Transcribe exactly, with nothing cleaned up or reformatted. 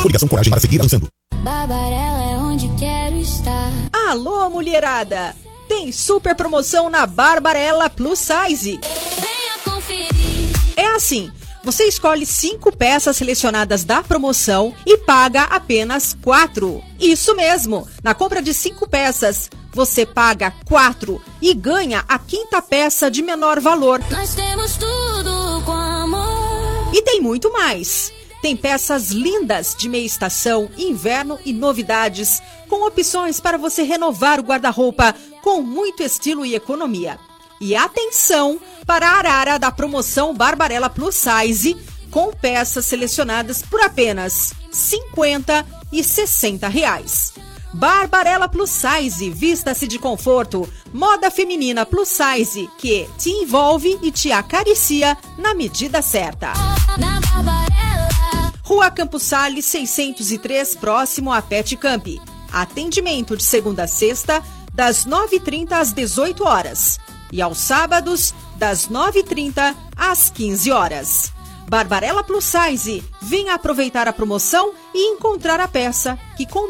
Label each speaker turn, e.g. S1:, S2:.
S1: Coligação Coragem para seguir avançando.
S2: Barbarella é onde quero estar.
S3: Alô, mulherada! Tem super promoção na Barbarella Plus Size.
S2: Venha conferir.
S3: É assim, você escolhe cinco peças selecionadas da promoção e paga apenas quatro. Isso mesmo, na compra de cinco peças, você paga quatro e ganha a quinta peça de menor valor.
S2: Nós temos tudo com amor.
S3: E tem muito mais. Tem peças lindas de meia estação, inverno e novidades, com opções para você renovar o guarda-roupa com muito estilo e economia. E atenção para a arara da promoção Barbarella Plus Size, com peças selecionadas por apenas cinquenta e sessenta reais. Barbarella Plus Size, vista-se de conforto, moda feminina plus size, que te envolve e te acaricia na medida certa.
S2: Na Barbarella.
S3: Rua Campos Sales, seiscentos e três, próximo a Pet Camp. Atendimento de segunda a sexta, das nove e trinta às dezoito horas. E aos sábados, das nove e trinta às quinze horas. Barbarella Plus Size, venha aproveitar a promoção e encontrar a peça que combina.